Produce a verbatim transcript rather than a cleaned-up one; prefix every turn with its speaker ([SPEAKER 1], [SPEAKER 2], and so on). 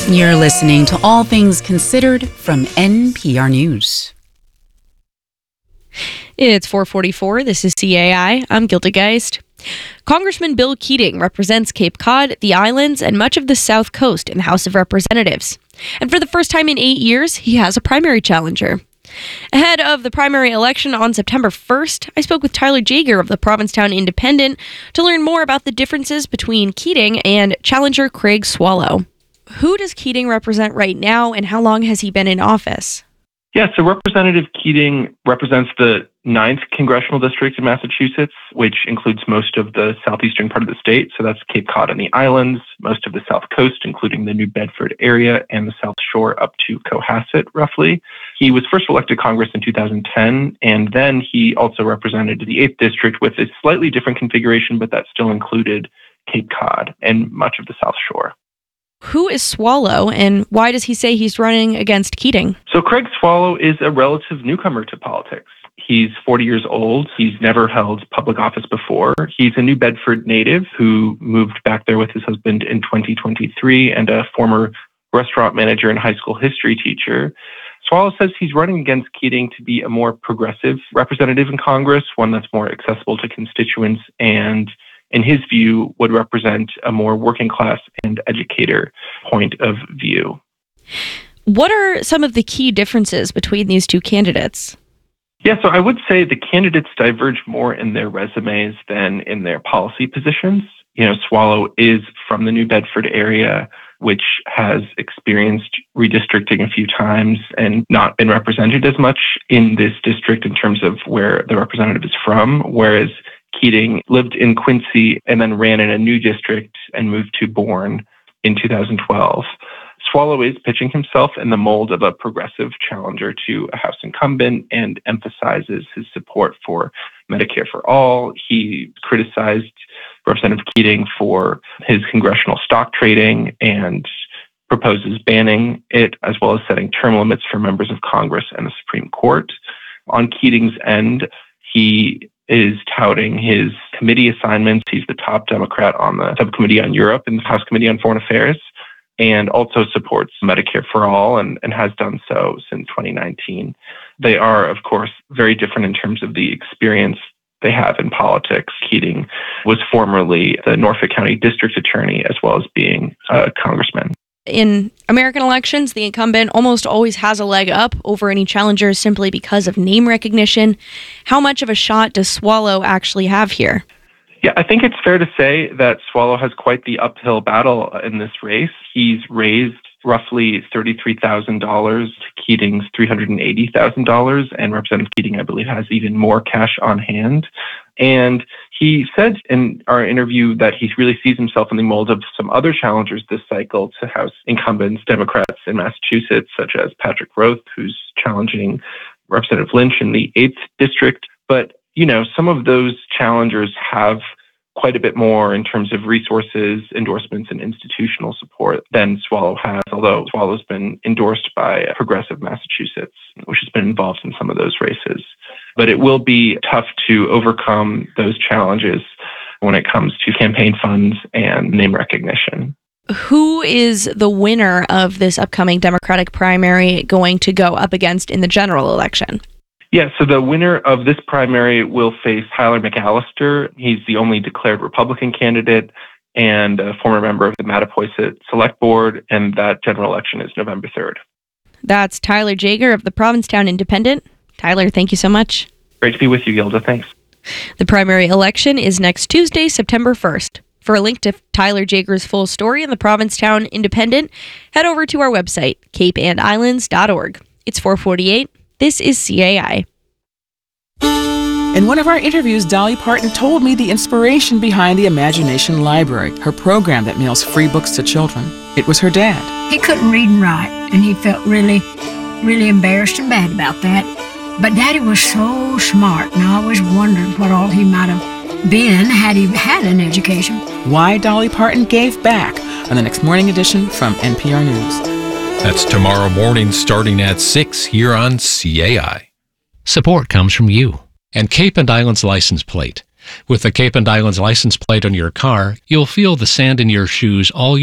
[SPEAKER 1] You're listening to All Things Considered from N P R News.
[SPEAKER 2] It's four forty-four. This is C A I. I'm Gilda Geist. Congressman Bill Keating represents Cape Cod, the islands, and much of the South Coast in the House of Representatives. And for the first time in eight years, he has a primary challenger. Ahead of the primary election on September first, I spoke with Tyler Jaeger of the Provincetown Independent to learn more about the differences between Keating and challenger Craig Swallow. Who does Keating represent right now, and how long has he been in office?
[SPEAKER 3] Yeah, so Representative Keating represents the ninth congressional district in Massachusetts, which includes most of the southeastern part of the state. So that's Cape Cod and the islands, most of the South Coast, including the New Bedford area and the South Shore up to Cohasset, roughly. He was first elected to Congress in two thousand ten, and then he also represented the eighth district with a slightly different configuration, but that still included Cape Cod and much of the South Shore.
[SPEAKER 2] Who is Swallow, and why does he say he's running against Keating?
[SPEAKER 3] So Craig Swallow is a relative newcomer to politics. He's forty years old. He's never held public office before. He's a New Bedford native who moved back there with his husband in twenty twenty-three and a former restaurant manager and high school history teacher. Swallow says he's running against Keating to be a more progressive representative in Congress, one that's more accessible to constituents and, in his view, would represent a more working class and educator point of view.
[SPEAKER 2] What are some of the key differences between these two candidates?
[SPEAKER 3] Yeah, so I would say the candidates diverge more in their resumes than in their policy positions. You know, Swallow is from the New Bedford area, which has experienced redistricting a few times and not been represented as much in this district in terms of where the representative is from, whereas Keating lived in Quincy and then ran in a new district and moved to Bourne in two thousand twelve. Swallow is pitching himself in the mold of a progressive challenger to a House incumbent and emphasizes his support for Medicare for all. He criticized Representative Keating for his congressional stock trading and proposes banning it, as well as setting term limits for members of Congress and the Supreme Court. On Keating's end, he is touting his committee assignments. He's the top Democrat on the Subcommittee on Europe and the House Committee on Foreign Affairs, and also supports Medicare for all and, and has done so since twenty nineteen. They are, of course, very different in terms of the experience they have in politics. Keating was formerly the Norfolk County District Attorney, as well as being a congressman.
[SPEAKER 2] In American elections, the incumbent almost always has a leg up over any challengers simply because of name recognition. How much of a shot does Swallow actually have here?
[SPEAKER 3] Yeah, I think it's fair to say that Swallow has quite the uphill battle in this race. He's raised roughly thirty-three thousand dollars to Keating's three hundred eighty thousand dollars, and Representative Keating, I believe, has even more cash on hand. And he said in our interview that he really sees himself in the mold of some other challengers this cycle to House incumbents, Democrats in Massachusetts, such as Patrick Roth, who's challenging Representative Lynch in the eighth district. But, you know, some of those challengers have quite a bit more in terms of resources, endorsements, and institutional support than Swallow has, although Swallow's been endorsed by Progressive Massachusetts, which has been involved in some of those races. But it will be tough to overcome those challenges when it comes to campaign funds and name recognition.
[SPEAKER 2] Who is the winner of this upcoming Democratic primary going to go up against in the general election?
[SPEAKER 3] Yeah, so the winner of this primary will face Tyler McAllister. He's the only declared Republican candidate and a former member of the Mattapoisett Select Board, and that general election is November third.
[SPEAKER 2] That's Tyler Jaeger of the Provincetown Independent. Tyler, thank you so much.
[SPEAKER 3] Great to be with you, Gilda. Thanks.
[SPEAKER 2] The primary election is next Tuesday, September first. For a link to Tyler Jaeger's full story in the Provincetown Independent, head over to our website, cape and islands dot org. It's four forty-eight. This is C A I.
[SPEAKER 4] In one of our interviews, Dolly Parton told me the inspiration behind the Imagination Library, her program that mails free books to children. It was her dad.
[SPEAKER 5] He couldn't read and write, and he felt really, really embarrassed and bad about that. But Daddy was so smart, and I always wondered what all he might have been had he had an education.
[SPEAKER 4] Why Dolly Parton gave back on the next morning edition from N P R News.
[SPEAKER 6] That's tomorrow morning starting at six here on C A I.
[SPEAKER 7] Support comes from you and Cape and Islands license plate. With the Cape and Islands license plate on your car, you'll feel the sand in your shoes all